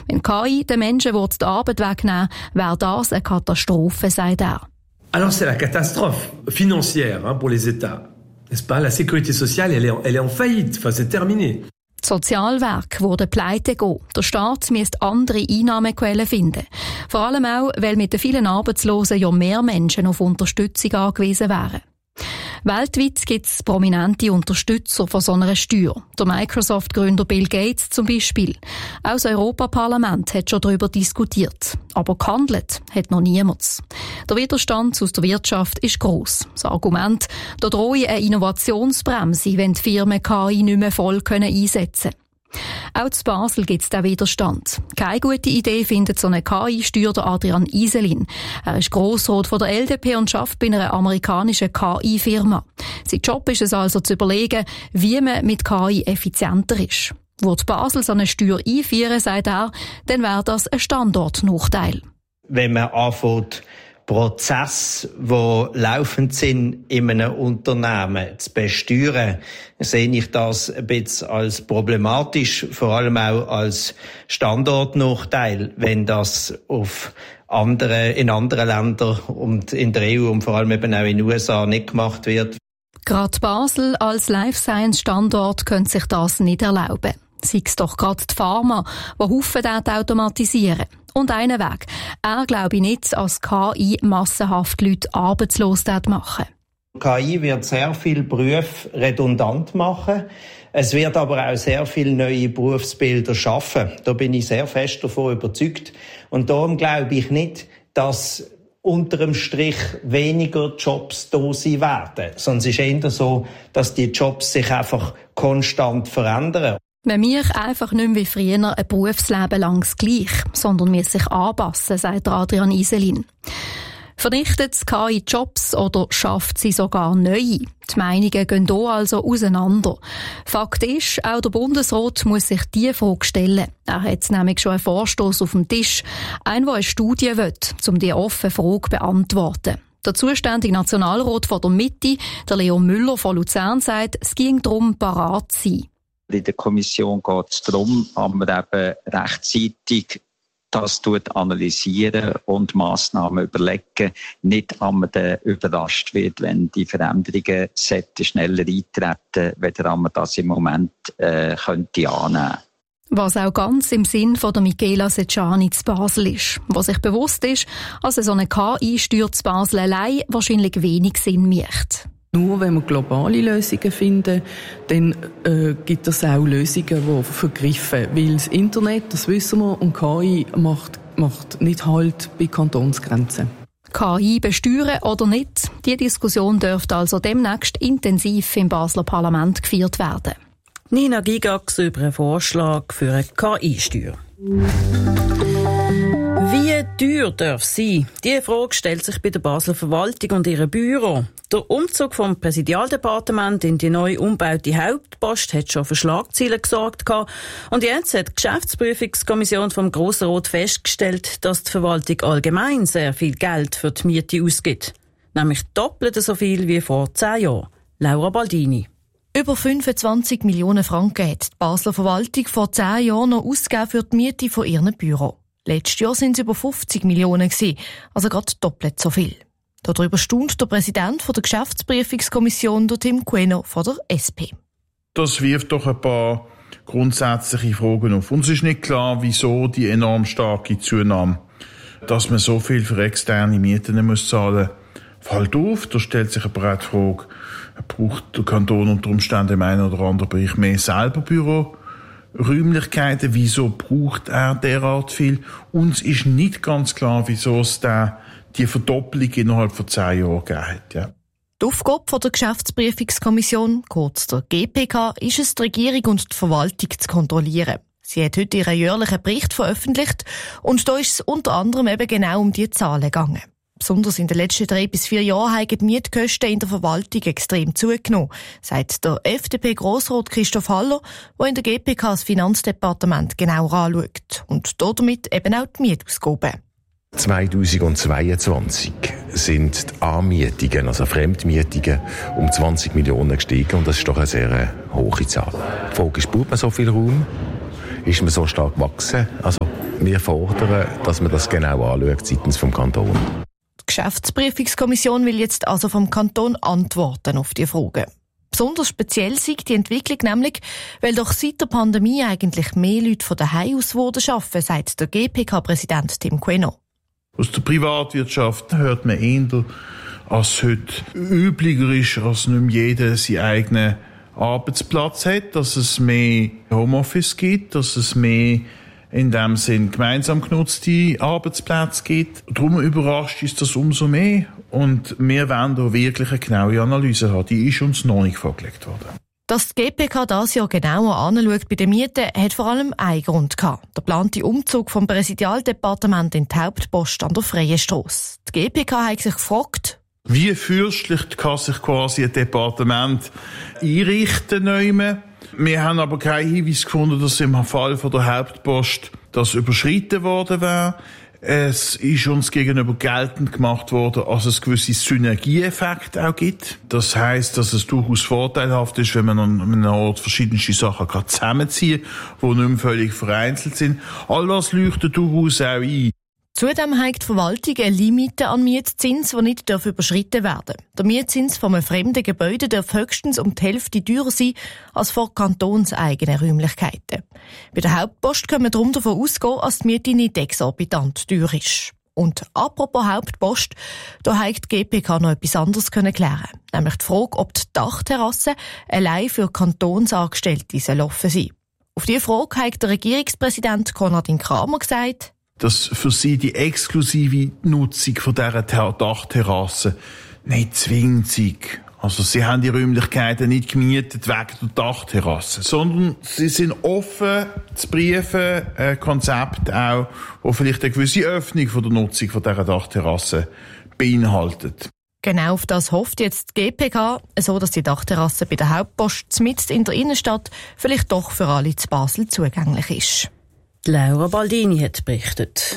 Wenn KI den Menschen die Arbeit wegnehmen will, wäre das eine Katastrophe, sagt er. Alors c'est la catastrophe financière pour les États. N'est-ce pas? La sécurité sociale, elle est en faillite. Enfin, c'est terminé. Die Sozialwerke würden pleite gehen. Der Staat müsste andere Einnahmequellen finden. Vor allem auch, weil mit den vielen Arbeitslosen ja mehr Menschen auf Unterstützung angewiesen wären. Weltweit gibt es prominente Unterstützer von so einer Steuer. Der Microsoft-Gründer Bill Gates zum Beispiel. Auch das Europaparlament hat schon darüber diskutiert. Aber gehandelt hat noch niemand. Der Widerstand aus der Wirtschaft ist gross. Das Argument, da drohe eine Innovationsbremse, wenn die Firmen KI nicht mehr voll einsetzen können. Auch in Basel gibt es diesen Widerstand. Keine gute Idee findet so eine KI-Steuer der Adrian Iselin. Er ist Grossrat von der LDP und arbeitet bei einer amerikanischen KI-Firma. Sein Job ist es also zu überlegen, wie man mit KI effizienter ist. Würde Basel so eine Steuer einführen, sagt er, dann wäre das ein Standortnachteil. Wenn man anfängt, Prozesse, die laufend sind in einem Unternehmen zu besteuern, sehe ich das ein bisschen als problematisch, vor allem auch als Standortnachteil, wenn das in anderen Ländern und in der EU und vor allem eben auch in den USA nicht gemacht wird. Gerade Basel als Life-Science-Standort könnte sich das nicht erlauben. Sei es doch gerade die Pharma, die Haufen automatisieren. Und einen Weg. Er glaube nicht, als KI massenhaft Leute arbeitslos machen. KI wird sehr viele Berufe redundant machen. Es wird aber auch sehr viele neue Berufsbilder schaffen. Da bin ich sehr fest davon überzeugt. Und darum glaube ich nicht, dass unter dem Strich weniger Jobs da sein werden. Sondern es ist eher so, dass die Jobs sich einfach konstant verändern. Man muss einfach nicht mehr wie früher ein Berufsleben lang gleich, sondern muss sich anpassen, sagt Adrian Iselin. Vernichtet KI Jobs oder schafft sie sogar neue? Die Meinungen gehen hier also auseinander. Fakt ist, auch der Bundesrat muss sich diese Frage stellen. Er hat nämlich schon einen Vorstoss auf dem Tisch, der eine Studie will, um diese offene Frage zu beantworten. Der zuständige Nationalrat von der Mitte, der Leon Müller von Luzern, sagt, es ging darum, parat zu sein. In der Kommission geht es darum, dass man eben rechtzeitig das analysieren und Massnahmen überlegen, nicht dass man dann überrascht wird, wenn die Veränderungen schneller eintreten, weder man das im Moment könnte annehmen. Was auch ganz im Sinn von der Michela Secciani zu Basel ist, was sich bewusst ist, dass so eine KI-Steuer zu Basel allein wahrscheinlich wenig Sinn macht. Nur wenn wir globale Lösungen finden, dann gibt es auch Lösungen, die vergriffen. Weil das Internet, das wissen wir, und KI macht nicht Halt bei Kantonsgrenzen. KI besteuern oder nicht? Die Diskussion dürfte also demnächst intensiv im Basler Parlament geführt werden. Nina Gigax über einen Vorschlag für eine KI-Steuer. Wie teuer darf sie? Diese Frage stellt sich bei der Basler Verwaltung und ihrem Büro. Der Umzug vom Präsidialdepartement in die neu umgebaute Hauptpost hat schon für Schlagzeilen gesorgt. Und jetzt hat die Geschäftsprüfungskommission vom Grossen Rat festgestellt, dass die Verwaltung allgemein sehr viel Geld für die Miete ausgibt. Nämlich doppelt so viel wie vor 10 Jahren. Laura Baldini. Über 25 Millionen Franken hat die Basler Verwaltung vor 10 Jahren noch ausgegeben für die Miete von ihrem Büro. Letztes Jahr sind es über 50 Millionen gewesen, also gerade doppelt so viel. Darüber staunt der Präsident der Geschäftsprüfungskommission, der Tim Queno von der SP. Das wirft doch ein paar grundsätzliche Fragen auf. Uns ist nicht klar, wieso die enorm starke Zunahme, dass man so viel für externe Mieten muss zahlen, fällt auf. Da stellt sich aber auch die Frage, braucht der Kanton unter Umständen im einen oder anderen Bereich mehr selber Büroräumlichkeiten? Wieso braucht er derart viel? Uns ist nicht ganz klar, wieso es die Verdoppelung innerhalb von 10 Jahren gegeben hat. Ja. Die Aufgabe der Geschäftsprüfungskommission, kurz der GPK, ist es, die Regierung und die Verwaltung zu kontrollieren. Sie hat heute ihren jährlichen Bericht veröffentlicht und da ist es unter anderem eben genau um die Zahlen gegangen. Besonders in den letzten 3 bis 4 Jahren haben die Mietkosten in der Verwaltung extrem zugenommen, sagt der FDP-Grossrat Christoph Haller, der in der GPK das Finanzdepartement genauer anschaut und damit eben auch die Mietausgaben. 2022 sind die Anmietungen, also Fremdmietungen, um 20 Millionen gestiegen und das ist doch eine sehr hohe Zahl. Die Frage ist, braucht man so viel Raum? Ist man so stark gewachsen? Also wir fordern, dass man das genau anschaut seitens vom Kanton. Die Geschäftsprüfungskommission will jetzt also vom Kanton Antworten auf die Fragen. Besonders speziell sei die Entwicklung nämlich, weil doch seit der Pandemie eigentlich mehr Leute von daheim aus arbeiten, sagt der GPK-Präsident Tim Queno. Aus der Privatwirtschaft hört man eher, als heute üblicher ist, als nicht mehr jeder seinen eigenen Arbeitsplatz hat, dass es mehr Homeoffice gibt, dass es mehr in dem Sinn gemeinsam genutzte Arbeitsplätze gibt. Darum überrascht uns das umso mehr. Und wir wollen da wirklich eine genaue Analyse haben. Die ist uns noch nicht vorgelegt worden. Dass die GPK das Jahr genauer anschaut bei den Mieten, hat vor allem einen Grund gehabt. Der geplante Umzug vom Präsidialdepartement in die Hauptpost an der Freien Strasse. Die GPK hat sich gefragt, wie fürstlich kann sich quasi ein Departement einrichten nehmen. Wir haben aber keinen Hinweis gefunden, dass im Fall von der Hauptpost das überschritten worden wäre. Es ist uns gegenüber geltend gemacht worden, dass es gewisse Synergieeffekte auch gibt. Das heisst, dass es durchaus vorteilhaft ist, wenn man an einem Ort verschiedene Sachen zusammenziehen kann, die nicht mehr völlig vereinzelt sind. All das leuchtet durchaus auch ein. Zudem hat die Verwaltung eine Limite an Mietzins, die nicht überschritten werden darf. Der Mietzins von einem fremden Gebäude darf höchstens um die Hälfte teurer sein als vor kantonseigenen Räumlichkeiten. Bei der Hauptpost können wir darum davon ausgehen, dass die Miete nicht exorbitant teuer ist. Und apropos Hauptpost, da hat die GPK noch etwas anderes klären. Nämlich die Frage, ob die Dachterrasse allein für Kantonsangestellte offen sein soll. Auf diese Frage hat der Regierungspräsident Konradin Kramer gesagt, dass für sie die exklusive Nutzung von dieser Dachterrasse nicht zwingend sei. Also sie haben die Räumlichkeiten nicht gemietet wegen der Dachterrasse, sondern sie sind offen zu prüfen, ein Konzept auch, das vielleicht eine gewisse Öffnung von der Nutzung von dieser Dachterrasse beinhaltet. Genau auf das hofft jetzt die GPK, so dass die Dachterrasse bei der Hauptpost mitten in der Innenstadt vielleicht doch für alle zu Basel zugänglich ist. Laura Baldini hat berichtet.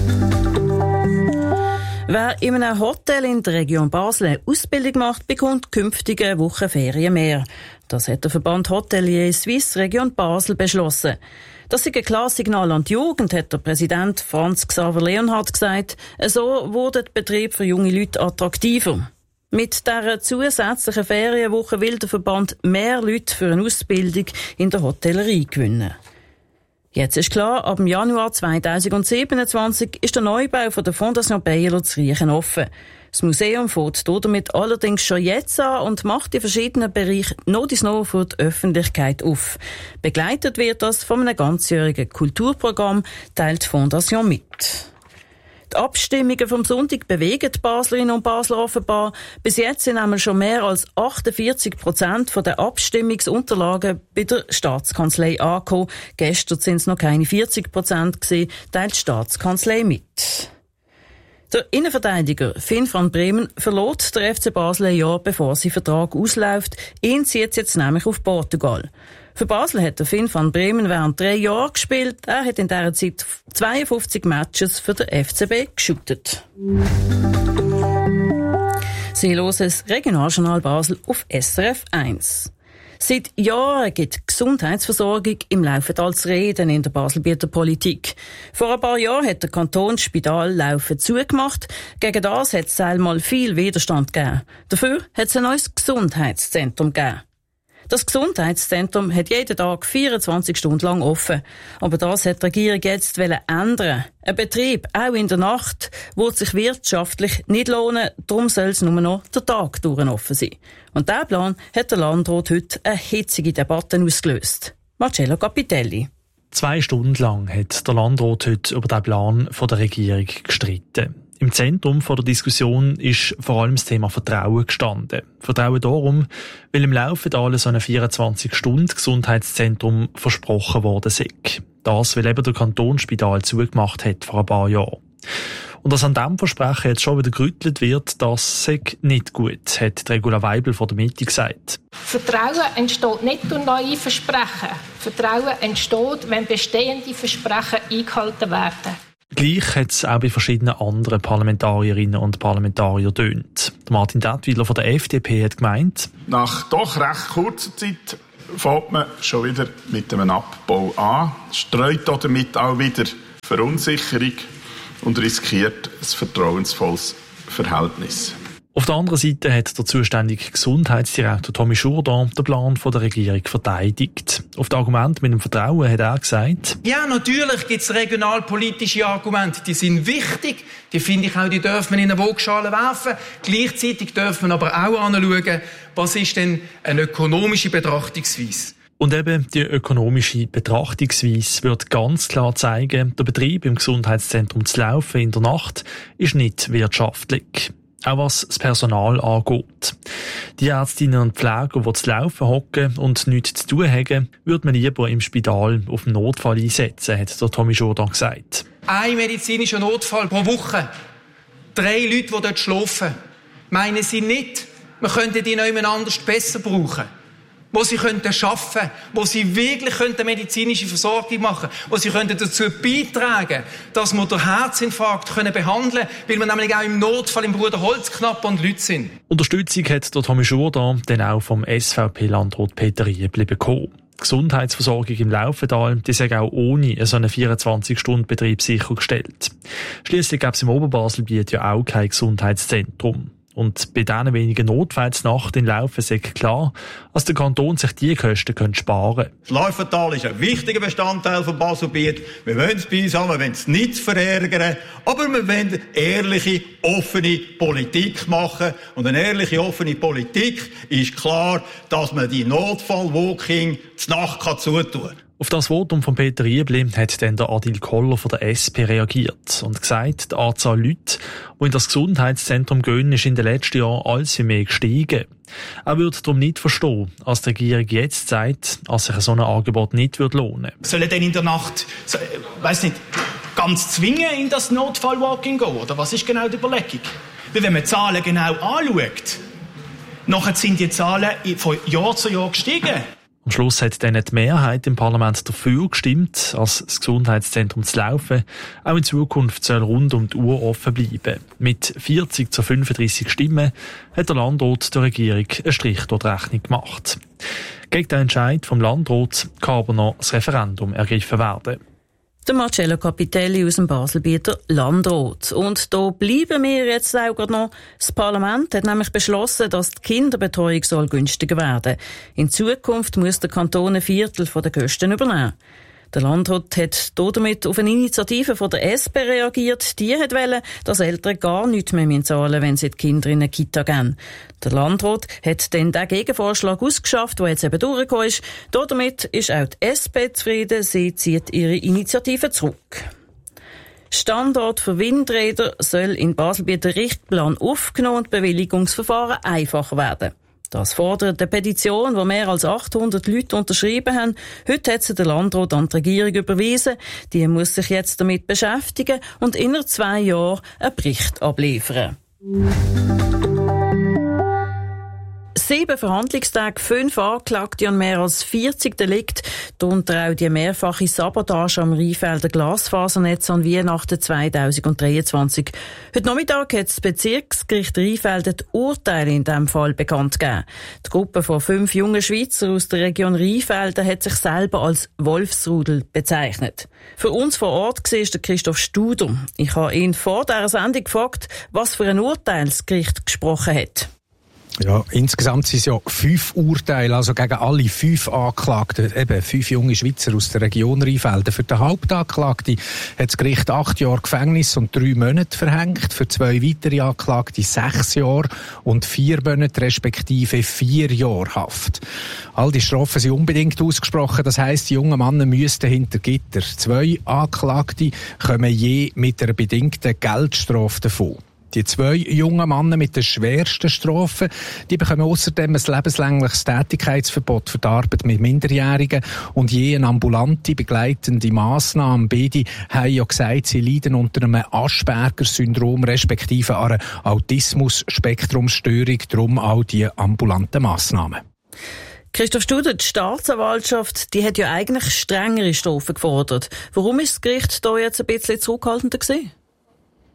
Wer in einem Hotel in der Region Basel eine Ausbildung macht, bekommt künftig eine Woche Ferien mehr. Das hat der Verband Hotelier Suisse Region Basel beschlossen. Das ist ein klares Signal an die Jugend, hat der Präsident Franz Xaver Leonhardt gesagt. So wurde der Betrieb für junge Leute attraktiver. Mit dieser zusätzlichen Ferienwoche will der Verband mehr Leute für eine Ausbildung in der Hotellerie gewinnen. Jetzt ist klar, ab dem Januar 2027 ist der Neubau von der Fondation Bayerler zu Riechen offen. Das Museum fährt damit allerdings schon jetzt an und macht die verschiedenen Bereiche noch für die Öffentlichkeit auf. Begleitet wird das von einem ganzjährigen Kulturprogramm, teilt die Fondation mit. Die Abstimmungen vom Sonntag bewegen die Baslerinnen und Basler offenbar. Bis jetzt sind nämlich schon mehr als 48% der Abstimmungsunterlagen bei der Staatskanzlei angekommen. Gestern sind es noch keine 40% gewesen, teilt die Staatskanzlei mit. Der Innenverteidiger Finn van Bremen verlässt der FC Basel ein Jahr bevor sein Vertrag ausläuft. Ihn zieht jetzt nämlich auf Portugal. Für Basel hat der Finn van Bremen während 3 Jahren gespielt. Er hat in dieser Zeit 52 Matches für den FCB geshootet. Sie hören das Regionaljournal Basel auf SRF 1. Seit Jahren gibt die Gesundheitsversorgung im Laufental zu reden in der Baselbieter Politik. Vor ein paar Jahren hat der Kanton das Spital Laufen zugemacht. Gegen das hat es einmal viel Widerstand gegeben. Dafür hat es ein neues Gesundheitszentrum gegeben. Das Gesundheitszentrum hat jeden Tag 24 Stunden lang offen. Aber das hat die Regierung jetzt ändern. Ein Betrieb, auch in der Nacht, wird sich wirtschaftlich nicht lohnen. Darum soll es nur noch der Tag durch offen sein. Und diesen Plan hat der Landrat heute eine hitzige Debatte ausgelöst. Marcello Capitelli. 2 Stunden lang hat der Landrat heute über den Plan von der Regierung gestritten. Im Zentrum der Diskussion ist vor allem das Thema Vertrauen gestanden. Vertrauen darum, weil im Laufental so ein 24-Stunden-Gesundheitszentrum versprochen worden sei. Das, weil eben der Kantonsspital zugemacht hat vor ein paar Jahren. Und dass an diesem Versprechen jetzt schon wieder gerüttelt wird, das sei nicht gut, hat Regula Weibel von der Mitte gesagt. Vertrauen entsteht nicht durch neue Versprechen. Vertrauen entsteht, wenn bestehende Versprechen eingehalten werden. Gleich hat es auch bei verschiedenen anderen Parlamentarierinnen und Parlamentariern getönt. Martin Dettwiler von der FDP hat gemeint, nach doch recht kurzer Zeit fängt man schon wieder mit einem Abbau an, streut damit auch wieder Verunsicherung und riskiert ein vertrauensvolles Verhältnis. Auf der anderen Seite hat der zuständige Gesundheitsdirektor Tommy Jourdan den Plan der Regierung verteidigt. Auf das Argument mit dem Vertrauen hat er gesagt: Ja, natürlich gibt es regionalpolitische Argumente, die sind wichtig. Die finde ich auch, die dürfen wir in eine Waagschale werfen. Gleichzeitig dürfen wir aber auch anschauen, was ist denn eine ökonomische Betrachtungsweise. Und eben die ökonomische Betrachtungsweise wird ganz klar zeigen, der Betrieb im Gesundheitszentrum zu laufen in der Nacht ist nicht wirtschaftlich. Auch was das Personal angeht. Die Ärztinnen und Pfleger, die zu laufen hocken und nichts zu tun haben, würde man lieber im Spital auf den Notfall einsetzen, hat der Tommy Jourdan gesagt. Ein medizinischer Notfall pro Woche. 3 Leute, die dort schlafen. Meinen Sie nicht, wir könnten die noch jemand anders besser brauchen? Wo sie arbeiten könnten, wo sie wirklich eine medizinische Versorgung machen könnten, wo sie dazu beitragen können, dass wir den Herzinfarkt behandeln können, weil wir nämlich auch im Notfall im Bruder Holzknapp und Leute sind. Unterstützung hat der Tommy Jourdan dann auch vom SVP-Landrat Peter Riebli bekommen. Die Gesundheitsversorgung im Laufental, die sei auch ohne so einen 24-Stunden-Betrieb sichergestellt. Schliesslich gäbe es im Oberbasel-Gebiet ja auch kein Gesundheitszentrum. Und bei diesen wenigen Notfallsnacht in Laufen sei klar, dass der Kanton sich diese Kosten sparen könnte. Das Laufental ist ein wichtiger Bestandteil von Baselbiet. Wir wollen es bei uns haben, wir wollen es nicht verärgern, aber wir wollen ehrliche, offene Politik machen. Und eine ehrliche, offene Politik ist klar, dass man die Notfall-Walking zur Nacht zutun kann. Auf das Votum von Peter Riebli hat dann der Adil Koller von der SP reagiert und gesagt, die Anzahl Leute, die in das Gesundheitszentrum gehen, ist in den letzten Jahren alles wie mehr gestiegen. Er würde darum nicht verstehen, als die Regierung jetzt sagt, dass sich so ein Angebot nicht lohnen würde. Sollen denn in der Nacht, ganz zwingen in das Notfallwalking gehen? Oder was ist genau die Überlegung? Weil wenn man die Zahlen genau anschaut, nachher sind die Zahlen von Jahr zu Jahr gestiegen. Am Schluss hat dann die Mehrheit im Parlament dafür gestimmt, dass das Gesundheitszentrum zu laufen auch in Zukunft soll rund um die Uhr offen bleiben. Mit 40 zu 35 Stimmen hat der Landrat der Regierung einen Strich durch die Rechnung gemacht. Gegen den Entscheid vom Landrat kann aber noch das Referendum ergriffen werden. Der Marcello Capitelli aus dem Baselbieter Landrat. Und da bleiben wir jetzt auch gerade noch. Das Parlament hat nämlich beschlossen, dass die Kinderbetreuung soll günstiger werden. In Zukunft muss der Kanton 1/4 der Kosten übernehmen. Der Landrat hat damit auf eine Initiative von der SP reagiert. Die hat wollen, dass Eltern gar nichts mehr zahlen, wenn sie die Kinder in eine Kita gehen. Der Landrat hat dann den Gegenvorschlag ausgeschafft, der jetzt eben durchgekommen ist. Damit ist auch die SP zufrieden. Sie zieht ihre Initiative zurück. Standort für Windräder soll in Baselbiet der Richtplan aufgenommen und Bewilligungsverfahren einfacher werden. Das fordert eine Petition, die mehr als 800 Leute unterschrieben haben. Heute hat sie der Landrat an die Regierung überwiesen. Die muss sich jetzt damit beschäftigen und innerhalb 2 Jahren einen Bericht abliefern. 7 Verhandlungstage, 5 Anklagte und mehr als 40 Delikte, darunter auch die mehrfache Sabotage am Rheinfelder Glasfasernetz an Weihnachten 2023. Heute Nachmittag hat das Bezirksgericht Rheinfelden die Urteile in diesem Fall bekannt gegeben. Die Gruppe von 5 jungen Schweizer aus der Region Rheinfelden hat sich selber als Wolfsrudel bezeichnet. Für uns vor Ort war der Christoph Studer. Ich habe ihn vor dieser Sendung gefragt, was für ein Urteil das Gericht gesprochen hat. Ja, insgesamt sind es ja 5 Urteile, also gegen alle 5 Anklagten, eben 5 junge Schweizer aus der Region Rheinfelden. Für den Hauptanklagten hat das Gericht 8 Jahre Gefängnis und 3 Monate verhängt, für 2 weitere Anklagte 6 Jahre und 4 Monate respektive 4 Jahre Haft. All die Strafen sind unbedingt ausgesprochen, das heisst, die jungen Männer müssten hinter Gitter. 2 Anklagte kommen je mit einer bedingten Geldstrafe davon. Die 2 jungen Männer mit den schwersten Strafen, die bekommen außerdem ein lebenslängliches Tätigkeitsverbot für die Arbeit mit Minderjährigen und je eine ambulante begleitende Massnahme. Beide haben ja gesagt, sie leiden unter einem Asperger-Syndrom respektive einer Autismus-Spektrumsstörung, darum auch die ambulanten Massnahmen. Christoph Studer, die Staatsanwaltschaft, die hat ja eigentlich strengere Strafen gefordert. Warum ist das Gericht da jetzt ein bisschen zurückhaltender gewesen?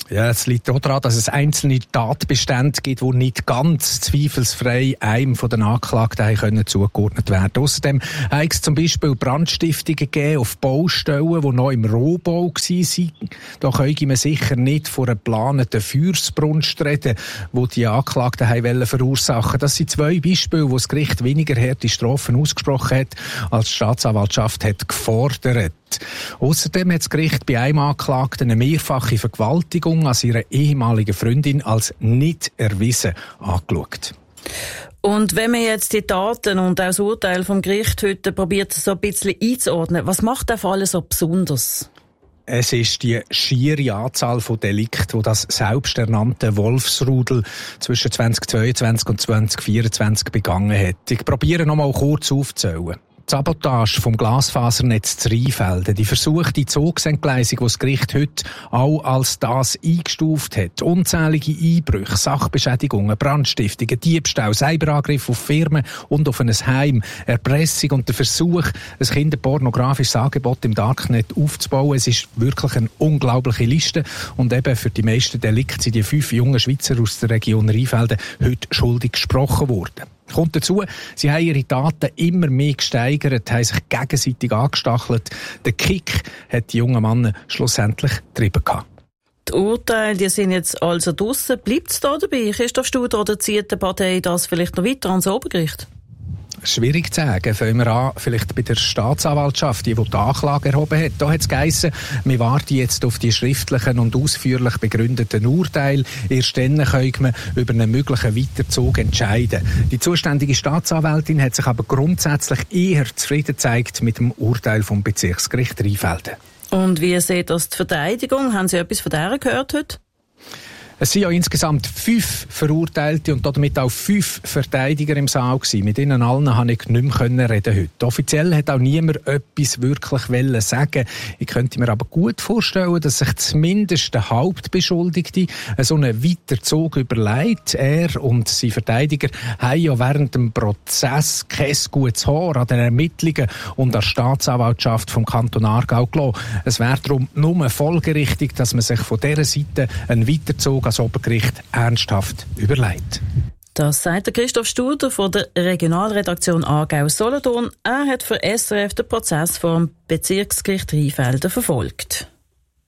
Ja, es liegt auch daran, dass es einzelne Tatbestände gibt, die nicht ganz zweifelsfrei einem von den Anklagten können zugeordnet werden. Außerdem hat es zum Beispiel Brandstiftungen gegeben auf Baustellen, die noch im Rohbau waren. Da könnte man sicher nicht von einer geplanten Feuersbrunst reden, die die Anklagten verursachen wollten. Das sind 2 Beispiele, wo das Gericht weniger harte Strafen ausgesprochen hat, als die Staatsanwaltschaft hat gefordert. Außerdem hat das Gericht bei einem Anklagten eine mehrfache Vergewaltigung an seiner ehemaligen Freundin als nicht erwiesen angeschaut. Und wenn man jetzt die Taten und auch das Urteil vom Gericht heute probiert, so ein bisschen einzuordnen, was macht der Fall so besonders? Es ist die schiere Anzahl von Delikten, die das selbsternannte Wolfsrudel zwischen 2022 und 2024 begangen hat. Ich probiere noch mal kurz aufzuzählen. Die Sabotage vom Glasfasernetz zu Rheinfelden, die versuchte Zugsentgleisung, die das Gericht heute auch als das eingestuft hat, unzählige Einbrüche, Sachbeschädigungen, Brandstiftungen, Diebstahl, Cyberangriffe auf Firmen und auf ein Heim, Erpressung und der Versuch, ein kinderpornografisches Angebot im Darknet aufzubauen. Es ist wirklich eine unglaubliche Liste und eben für die meisten Delikte sind die 5 jungen Schweizer aus der Region Rheinfelden heute schuldig gesprochen worden. Kommt dazu, sie haben ihre Taten immer mehr gesteigert, haben sich gegenseitig angestachelt. Der Kick hat die jungen Männer schlussendlich getrieben gehabt. Die Urteile, die sind jetzt also draussen. Bleibt es da dabei? Christoph Studer, oder zieht die Partei das vielleicht noch weiter ans Obergericht? Schwierig zu sagen. Fangen wir an, vielleicht bei der Staatsanwaltschaft, die die Anklage erhoben hat. Da hat es geheissen, wir warten jetzt auf die schriftlichen und ausführlich begründeten Urteile. Erst dann können wir über einen möglichen Weiterzug entscheiden. Die zuständige Staatsanwältin hat sich aber grundsätzlich eher zufrieden gezeigt mit dem Urteil vom Bezirksgericht Rheinfelden. Und wie sieht das die Verteidigung? Haben Sie etwas von der gehört heute? Es sind ja insgesamt 5 Verurteilte und damit auch 5 Verteidiger im Saal gewesen. Mit ihnen allen konnte ich nicht mehr reden heute. Offiziell hat auch niemand etwas wirklich sagen. Ich könnte mir aber gut vorstellen, dass sich zumindest der Hauptbeschuldigte so einen Weiterzug überlegt. Er und sein Verteidiger haben ja während dem Prozess kein gutes Haar an den Ermittlungen und an der Staatsanwaltschaft vom Kanton Aargau gelassen. Es wäre darum nur folgerichtig, dass man sich von dieser Seite einen Weiterzug als Obergericht ernsthaft überlegt. Das sagt der Christoph Studer von der Regionalredaktion Aargau-Solothurn. Er hat für SRF den Prozess vor dem Bezirksgericht Rheinfelden verfolgt.